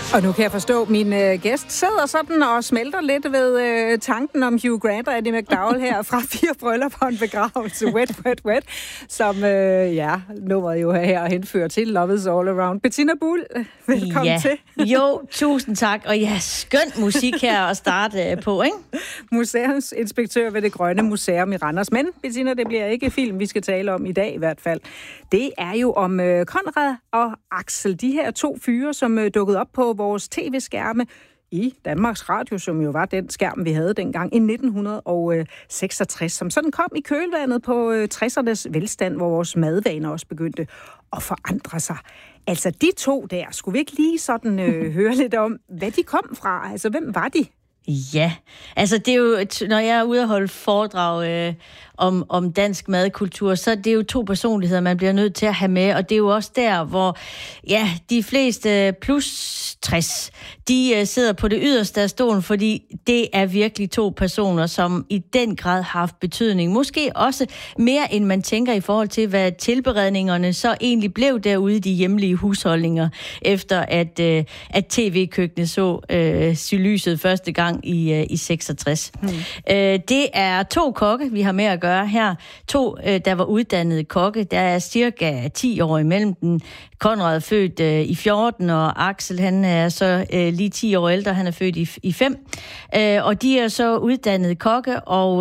Og nu kan jeg forstå, at min gæst sidder sådan og smelter lidt ved tanken om Hugh Grant og Andie MacDowell her fra 4 bryllupper og en begravelse, Wet, Wet, Wet, som nummeret jo her henfører til Love is All Around. Bettina Buhl, velkommen til. Jo, tusind tak, og skøn musik her at starte på, ikke? Museumsinspektør ved Det Grønne Museum i Randers. Men, Bettina, det bliver ikke film, vi skal tale om i dag i hvert fald. Det er jo om Conrad og Axel, de her 2 fyre, som dukkede op på vores tv-skærme i Danmarks Radio, som jo var den skærm, vi havde dengang i 1966, som sådan kom i kølvandet på 60'ernes velstand, hvor vores madvaner også begyndte at forandre sig. Altså, de 2 der, skulle vi ikke lige sådan høre lidt om, hvad de kom fra? Altså, hvem var de? Ja, altså det er jo, når jeg er ude at holde foredrag om dansk madkultur, så det er jo 2 personligheder, man bliver nødt til at have med, og det er jo også der, hvor de fleste plus 60, de sidder på det yderste af stolen, fordi det er virkelig 2 personer, som i den grad har haft betydning. Måske også mere, end man tænker i forhold til, hvad tilberedningerne så egentlig blev derude i de hjemlige husholdninger, efter at tv-køkkenet så lyset første gang i 66. Det er 2 kokke, vi har med at gøre her. 2, der var uddannede kokke. Der er cirka 10 år imellem dem. Conrad er født i 14, og Axel, han er så lige 10 år ældre. Han er født i 5. Og de er så uddannede kokke, og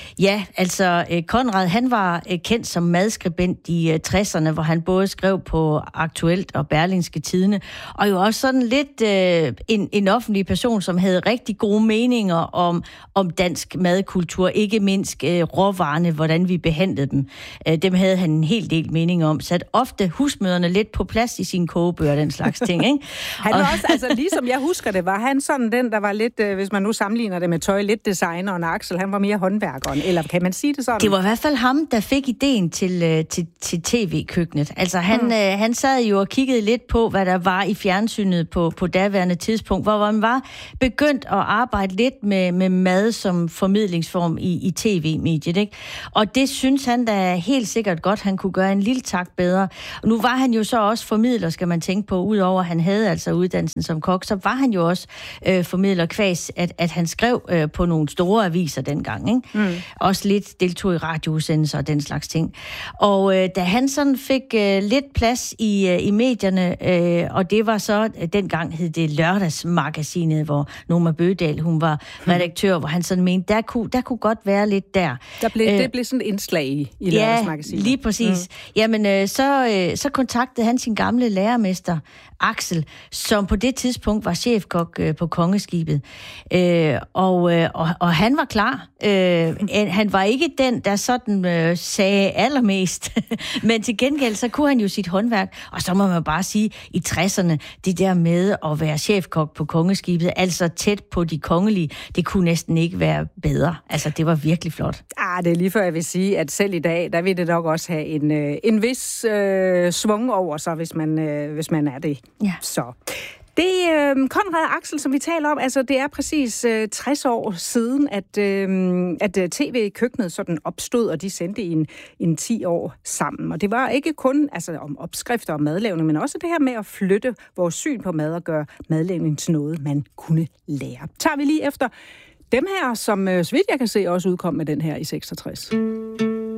Conrad, han var kendt som madskribent i 60'erne, hvor han både skrev på Aktuelt og Berlingske Tidende, og jo også sådan lidt en offentlig person, som havde rigtig gode meninger om dansk madkultur, ikke mindst råvarerne, hvordan vi behandlede dem. Dem havde han en hel del mening om. Sat ofte husmøderne lidt på plads i sine kogebøger, den slags ting, ikke? Han var også, altså ligesom jeg husker det, var han sådan den, der var lidt, hvis man nu sammenligner det med tøj, lidt designer, og Axel, han var mere håndværkeren, eller kan man sige det sådan? Det var i hvert fald ham, der fik ideen til tv-køkkenet. Altså han sad jo og kiggede lidt på, hvad der var i fjernsynet på daværende tidspunkt, hvor man var begyndt at arbejde lidt med mad som formidlingsform i tv-mediet, ikke? Og det synes han da helt sikkert godt, han kunne gøre en lille tak bedre. Og nu var han jo så også formidler, skal man tænke på, udover at han havde altså uddannelsen som kok, så var han jo også formidler kvæs, at han skrev på nogle store aviser dengang, ikke? Også lidt deltog i radioudsendelser og den slags ting. Og da han sådan fik lidt plads i medierne, og det var så, dengang hed det Lørdagsmagasinet, hvor Noma Bøgedal, hun var redaktør, hvor han sådan mente, der kunne godt være lidt der. Det blev sådan et indslag i Lørdagsmagasinet. Ja, lige præcis. Jamen, så kontaktede han sin gamle lærermester, Axel, som på det tidspunkt var chefkok på Kongeskibet. Og han var klar. Han var ikke den, der sådan sagde allermest. Men til gengæld, så kunne han jo sit håndværk. Og så må man bare sige, i 60'erne, det der med at være chefkok på Kongeskibet, altså tæt på de kongelige, det kunne næsten ikke være bedre. Altså, det var virkelig flot. Det er lige før, jeg vil sige, at selv i dag, der vil det nok også have en vis svung over sig, hvis man er det. Ja. Så det Conrad og Axel, som vi taler om, altså det er præcis 60 år siden, at tv-køkkenet sådan opstod, og de sendte en 10 år sammen. Og det var ikke kun om opskrifter og madlavning, men også det her med at flytte vores syn på mad og gøre madlavning til noget, man kunne lære. Tager vi lige efter dem her, som så vidt jeg kan se også udkom med den her i 66.